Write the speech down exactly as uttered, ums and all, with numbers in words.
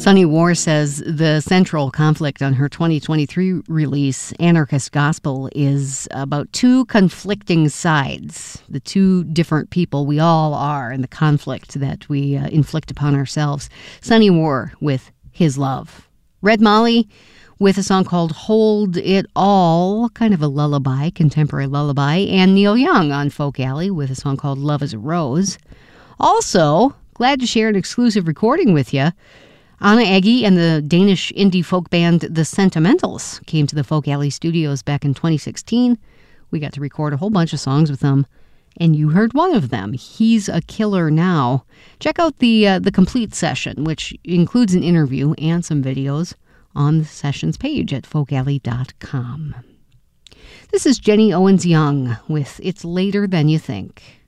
Sunny War says the central conflict on her twenty twenty-three release, Anarchist Gospel, is about two conflicting sides, the two different people we all are in the conflict that we uh, inflict upon ourselves. Sunny War with His Love. Red Molly with a song called Hold It All, kind of a lullaby, contemporary lullaby, and Neil Young on Folk Alley with a song called Love is a Rose. Also, glad to share an exclusive recording with you. Anna Eggy and the Danish indie folk band The Sentimentals came to the Folk Alley studios back in twenty sixteen. We got to record a whole bunch of songs with them, and you heard one of them. He's a Killer Now. Check out the uh, the complete session, which includes an interview and some videos, on the sessions page at folk alley dot com. This is Jenny Owens Young with It's Later Than You Think.